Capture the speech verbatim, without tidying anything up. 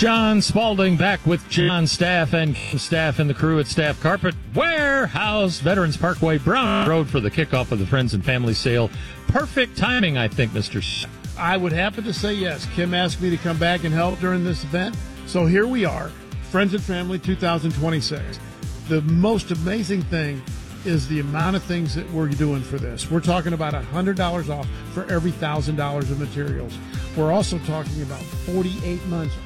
John Spalding back with John Staff and staff and the crew at Staff Carpet Warehouse, Veterans Parkway, Brown Road for the kickoff of the Friends and Family Sale. Perfect timing, I think, Mister Staff. I would happen to say yes. Kim asked me to come back and help during this event. So here we are, Friends and Family two thousand twenty-six. The most amazing thing is the amount of things that we're doing for this. We're talking about one hundred dollars off for every one thousand dollars of materials. We're also talking about forty-eight months